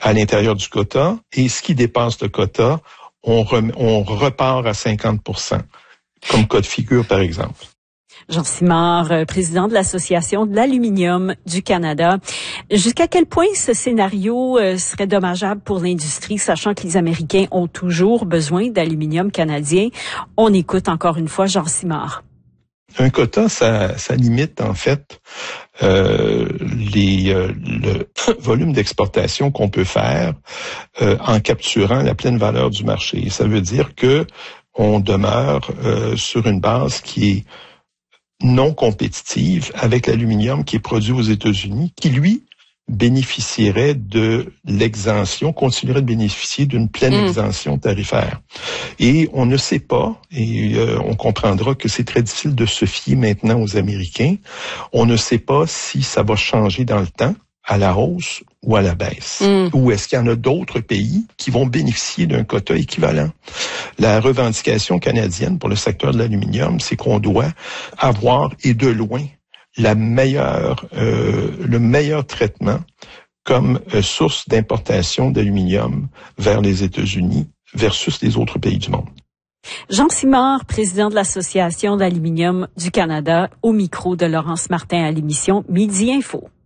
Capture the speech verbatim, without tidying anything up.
à l'intérieur du quota, et ce qui dépasse le quota, on, rem, on repart à cinquante pour cent, comme cas de figure, par exemple. Jean Simard, président de l'Association de l'aluminium du Canada. Jusqu'à quel point ce scénario serait dommageable pour l'industrie, sachant que les Américains ont toujours besoin d'aluminium canadien? On écoute encore une fois Jean Simard. Un quota, ça, ça limite en fait euh, les, euh, le volume d'exportation qu'on peut faire euh, en capturant la pleine valeur du marché. Et ça veut dire que on demeure euh, sur une base qui est non compétitive avec l'aluminium qui est produit aux États-Unis, qui lui bénéficierait de l'exemption, continuerait de bénéficier d'une pleine mmh. exemption tarifaire. Et on ne sait pas, et euh, on comprendra que c'est très difficile de se fier maintenant aux Américains, on ne sait pas si ça va changer dans le temps, à la hausse ou à la baisse. Mm. Ou est-ce qu'il y en a d'autres pays qui vont bénéficier d'un quota équivalent? La revendication canadienne pour le secteur de l'aluminium, c'est qu'on doit avoir, et de loin, la meilleure, euh, le meilleur traitement comme euh, source d'importation d'aluminium vers les États-Unis versus les autres pays du monde. Jean Simard, président de l'Association d'aluminium du Canada, au micro de Laurence Martin à l'émission Midi Info.